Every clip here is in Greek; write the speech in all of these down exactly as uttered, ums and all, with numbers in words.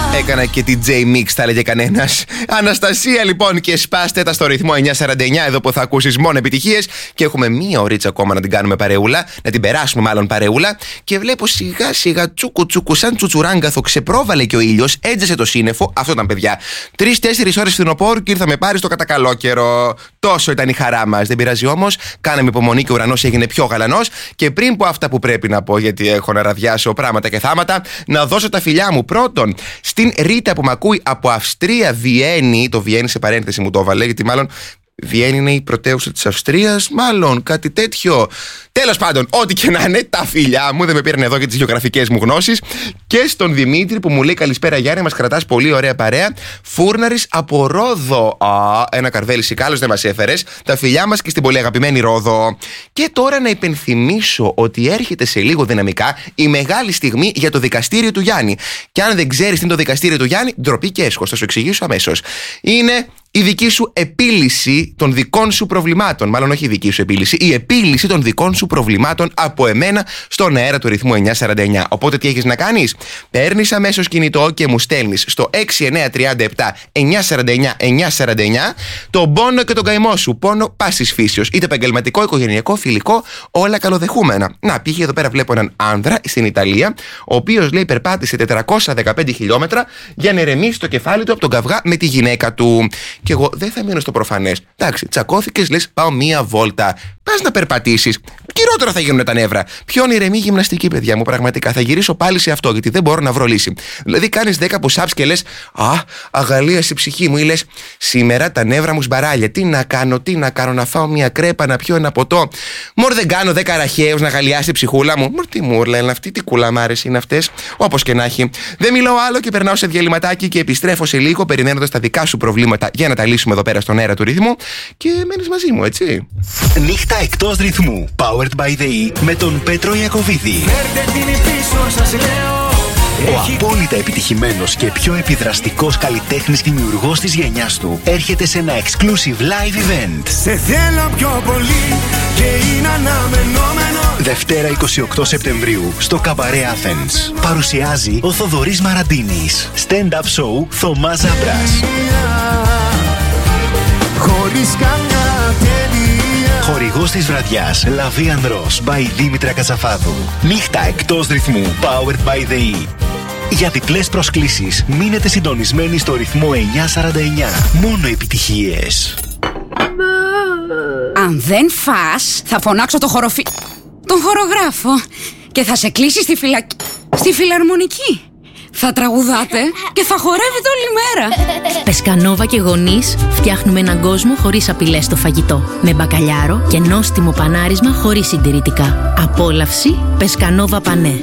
Έκανα και την J-Mix, θα έλεγε κανένας. Αναστασία λοιπόν, και σπάστε τα στο ρυθμό εννιά σαράντα εννιά, εδώ που θα ακούσεις μόνο επιτυχίες. Και έχουμε μία ωρίτσα ακόμα να την κάνουμε παρεούλα, να την περάσουμε μάλλον παρεούλα. Και βλέπω σιγά σιγά τσούκου τσούκου, σαν τσουτσουράγκαθο, ξεπρόβαλε και ο ήλιος, έτζεσε το σύννεφο. Αυτό ήταν, παιδιά. Τρεις-τέσσερις ώρες φθινοπόρου και ήρθαμε πάρει στο κατακαλό καιρό. Τόσο ήταν η χαρά μας. Δεν πειράζει όμως, κάναμε υπομονή και ο ουρανός έγινε πιο γαλανός. Και πριν πω αυτά που πρέπει να πω, γιατί έχω να ραδιάσω πράγματα και θάματα, να δώσω τα φιλιά μου πρώτον στην Ρίτα που μ' ακούει από Αυστρία, Βιέννη. Το Βιέννη σε παρένθεση μου το έβαλε, γιατί μάλλον Βιέννη είναι η πρωτεύουσα της Αυστρίας, μάλλον κάτι τέτοιο. Τέλος πάντων, ό,τι και να είναι, τα φιλιά μου, δεν με πήραν εδώ για τις γεωγραφικές μου γνώσεις. Και στον Δημήτρη που μου λέει καλησπέρα Γιάννη, μας κρατάς πολύ ωραία παρέα. Φούρναρης από Ρόδο. Α, ένα καρβέλι σικάλος δεν μας έφερες. Τα φιλιά μας και στην πολύ αγαπημένη Ρόδο. Και τώρα να υπενθυμίσω ότι έρχεται σε λίγο δυναμικά η μεγάλη στιγμή για το δικαστήριο του Γιάννη. Και αν δεν ξέρεις τι είναι το δικαστήριο του Γιάννη, ντροπή και έσχος, θα σου εξηγήσω αμέσως. Είναι η δική σου επίλυση των δικών σου προβλημάτων. Μάλλον όχι η δική σου επίλυση, η επίλυση των δικών σου προβλημάτων από εμένα στον αέρα του ρυθμού εννιά σαράντα εννιά. Οπότε τι έχεις να κάνεις? Παίρνεις αμέσως κινητό και μου στέλνεις στο έξι εννιά τρία επτά εννιά σαράντα εννιά εννιά σαράντα εννιά τον πόνο και τον καημό σου. Πόνο πάσης φύσεως, είτε επαγγελματικό, οικογενειακό, φιλικό, όλα καλοδεχούμενα. Να, π.χ. εδώ πέρα βλέπω έναν άνδρα στην Ιταλία, ο οποίος λέει περπάτησε τετρακόσια δεκαπέντε χιλιόμετρα για να ηρεμήσει το κεφάλι του από τον καυγά με τη γυναίκα του. Και εγώ δεν θα μείνω στο προφανές. Εντάξει, τσακώθηκες, λες πάω μία βόλτα. Πας να περπατήσεις. Χειρότερα θα γίνουν τα νεύρα. Ποιον ηρεμή γυμναστική, παιδιά μου, πραγματικά. Θα γυρίσω πάλι σε αυτό, γιατί δεν μπορώ να βρω λύση. Δηλαδή, κάνεις δέκα push-ups και λες, α, αγαλίασε η ψυχή μου, ή λες, σήμερα τα νεύρα μου σμπαράλια. Τι να κάνω, τι να κάνω, να φάω μια κρέπα, να πιω ένα ποτό. Μωρ, δεν κάνω δέκα ραχαίους να αγαλιάσει η ψυχούλα μου. Μωρ, τι μουρλα είναι αυτή, τι κουλαμάρες είναι αυτές. Όπως και να έχει. Δεν μιλάω άλλο και περνάω σε διαλυματάκι και επιστρέφω σε λίγο, περιμένοντας τα δικά σου προβλήματα για να τα λύσουμε εδώ πέρα στον αέρα του ρυθμού. Και μένεις μαζί μου, έτσι. Νύχτα εκτός ρυθμού. Powered by the E με τον Πέτρο Ιακωβίδη. Ο απόλυτα επιτυχημένος και πιο επιδραστικός καλλιτέχνης δημιουργός της γενιάς του έρχεται σε ένα exclusive live event. Σε θέλω πιο πολύ και είναι αναμενόμενο. Δευτέρα εικοστή ογδόη Σεπτεμβρίου στο Καμπαρέ Athens. Παρουσιάζει ο Θοδωρής Μαραντίνης. Stand-up show Θωμάς Ζαμπράς. Χωρίς καμιά τελεία. Χορηγός της βραδιάς Λαβί Ανδρός by Δήμητρα Κατσαφάδου. Νύχτα εκτός ρυθμού Powered by the E. Για διπλές προσκλήσεις μείνετε συντονισμένοι στο ρυθμό εννιά σαράντα εννιά. Μόνο επιτυχίες. Αν δεν φας, θα φωνάξω το χοροφι... τον χορογράφο και θα σε κλείσει στη φυλακή... στη φιλαρμονική. Θα τραγουδάτε και θα χορεύετε όλη μέρα. Πεσκανόβα και γονείς φτιάχνουμε έναν κόσμο χωρίς απειλές στο φαγητό. Με μπακαλιάρο και νόστιμο πανάρισμα χωρίς συντηρητικά. Απόλαυση Πεσκανόβα Πανέ.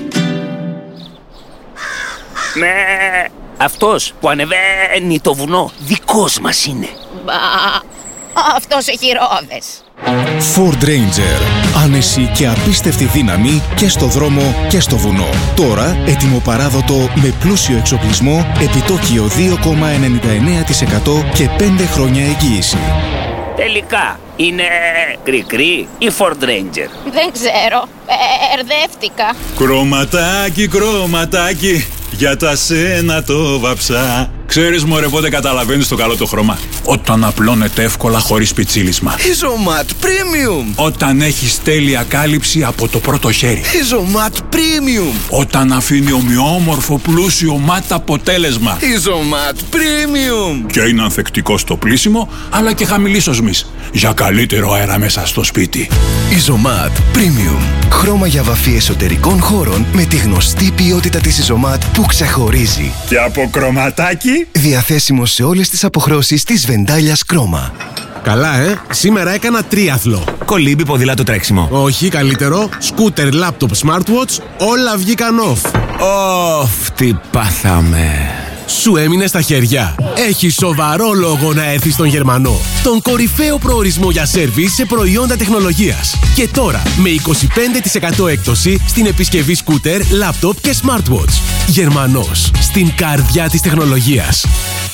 Ναι, αυτός που ανεβαίνει το βουνό δικός μας είναι. Μπα, αυτός έχει ρόδες. Ford Ranger. Άνεση και απίστευτη δύναμη και στο δρόμο και στο βουνό. Τώρα έτοιμο παράδοτο με πλούσιο εξοπλισμό, επιτόκιο δύο κόμμα ενενήντα εννέα τοις εκατό και πέντε χρόνια εγγύηση. Τελικά είναι κρικρή ή Ford Ranger? Δεν ξέρω, ερδεύτηκα. Κρωματάκι, κρωματάκι, για τα σένα το βαψά. Ξέρεις μωρέ πότε καταλαβαίνεις το καλό το χρώμα? Όταν απλώνεται εύκολα χωρίς πιτσίλισμα. Ιζωμάτ Premium. Όταν έχεις τέλεια κάλυψη από το πρώτο χέρι. Ιζωμάτ Premium. Όταν αφήνει ομοιόμορφο πλούσιο ματ αποτέλεσμα. Ιζωμάτ Premium. Και είναι ανθεκτικό στο πλύσιμο αλλά και χαμηλής οσμής, για καλύτερο αέρα μέσα στο σπίτι. Ιζωμάτ Premium. Χρώμα για βαφή εσωτερικών χώρων με τη γνωστή ποιότητα της Ιζωμάτ που ξεχωρίζει. Και από κρωματάκι. Διαθέσιμο σε όλες τις αποχρώσεις της Βεντάλιας Κρόμα. Καλά, ε! Σήμερα έκανα τρίαθλο. Κολύμπι, ποδήλατο, τρέξιμο. Όχι, καλύτερο. Σκούτερ, λάπτοπ, smartwatch, όλα βγήκαν off. Ωφ, τι πάθαμε. Σου έμεινε στα χέρια. Έχει σοβαρό λόγο να έρθεις στον Γερμανό. Τον κορυφαίο προορισμό για σέρβις σε προϊόντα τεχνολογίας. Και τώρα με είκοσι πέντε τοις εκατό έκπτωση στην επισκευή σκούτερ, λάπτοπ και smartwatch. Γερμανός. Στην καρδιά της τεχνολογίας.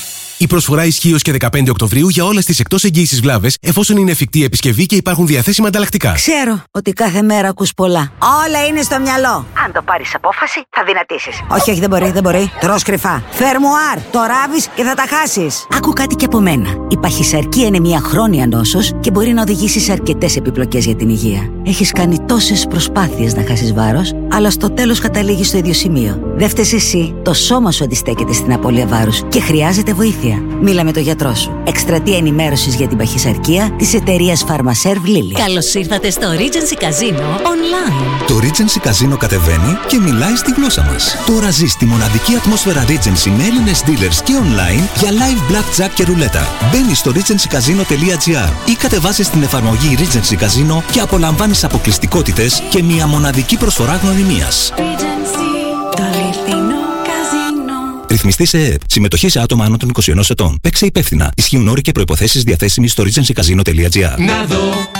Η προσφορά ισχύει ως και δεκαπέντε Οκτωβρίου για όλες τις εκτός εγγύησης βλάβες, εφόσον είναι εφικτή επισκευή και υπάρχουν διαθέσιμα ανταλλακτικά. Ξέρω ότι κάθε μέρα ακούς πολλά. Όλα είναι στο μυαλό. Αν το πάρεις απόφαση, θα δυνατήσεις. Όχι, όχι, δεν μπορεί, δεν μπορεί. Τρως κρυφά. Φερμουάρ, το ράβεις και θα τα χάσεις. Άκου κάτι και από μένα. Η παχυσαρκία είναι μια χρόνια νόσος και μπορεί να οδηγήσει σε αρκετές επιπλοκές για την υγεία. Έχεις κάνει τόσες προσπάθειες να χάσεις βάρος, αλλά στο τέλος καταλήγεις στο ίδιο σημείο. Δεν φταίς εσύ, το σώμα σου αντιστέκεται στην απώλεια βάρους και χρειάζεται βοήθεια. Μίλα με τον γιατρό σου. Εκστρατεία ενημέρωσης για την παχυσαρκία της εταιρείας Pharmaserv Lily. Καλώς ήρθατε στο Regency Casino Online. Το Regency Casino κατεβαίνει και μιλάει στη γλώσσα μας. Τώρα ζεις τη μοναδική ατμόσφαιρα Regency με Έλληνες dealers και online για live blackjack και ρουλέτα. Μπαίνεις στο regency casino τελεία gr ή κατεβάζεις την εφαρμογή Regency Casino και απολαμβάνεις αποκλειστικότητες και μια μοναδική προσφορά γνωριμίας. Ρυθμιστή σε ΕΕΠ. Συμμετοχή σε άτομα άνω των είκοσι ενός ετών. Παίξε υπεύθυνα. Ισχύουν όροι και προϋποθέσεις διαθέσιμοι στο regency casino τελεία gr.